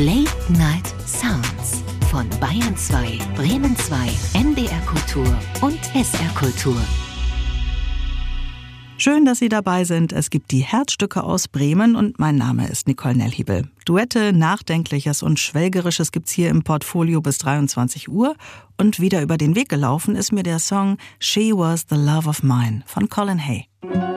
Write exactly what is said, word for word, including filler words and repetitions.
Late Night Sounds von Bayern zwei, Bremen zwei, N D R Kultur und S R Kultur. Schön, dass Sie dabei sind. Es gibt die Herzstücke aus Bremen und mein Name ist Nicole Nellhiebel. Duette, Nachdenkliches und Schwelgerisches gibt's hier im Portfolio bis dreiundzwanzig Uhr. Und wieder über den Weg gelaufen ist mir der Song She Was the Love of Mine von Colin Hay.